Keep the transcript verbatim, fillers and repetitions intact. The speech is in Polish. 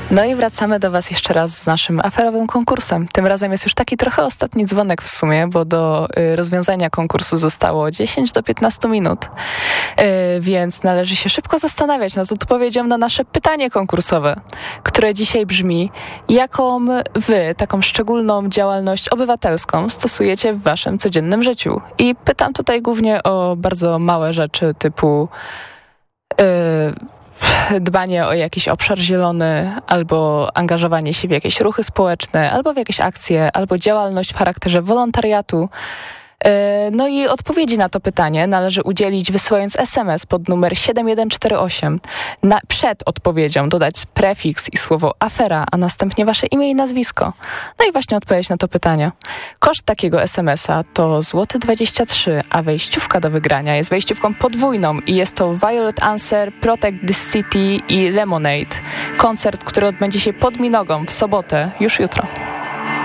No i wracamy do Was jeszcze raz z naszym aferowym konkursem. Tym razem jest już taki trochę ostatni dzwonek w sumie, bo do y, rozwiązania konkursu zostało dziesięć do piętnastu minut, y, więc należy się szybko zastanawiać nad odpowiedzią na nasze pytanie konkursowe, które dzisiaj brzmi: jaką Wy taką szczególną działalność obywatelską stosujecie w Waszym codziennym życiu? I pytam tutaj głównie o bardzo małe rzeczy typu Yy, dbanie o jakiś obszar zielony, albo angażowanie się w jakieś ruchy społeczne, albo w jakieś akcje, albo działalność w charakterze wolontariatu. No i odpowiedzi na to pytanie należy udzielić wysyłając es em es pod numer siedem jeden cztery osiem. Na, przed odpowiedzią dodać prefiks i słowo afera, a następnie wasze imię i nazwisko. No i właśnie odpowiedź na to pytanie. Koszt takiego es em es a to złoty dwadzieścia trzy, a wejściówka do wygrania jest wejściówką podwójną i jest to Violet Answer, Protect the City i Lemonade. Koncert, który odbędzie się pod Minogą w sobotę, już jutro.